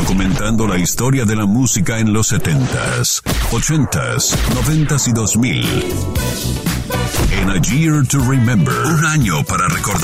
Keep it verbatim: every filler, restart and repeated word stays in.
documentando la historia de la música en los setentas, ochentas, noventas y dos mil. En A Year to Remember, un año para recordar.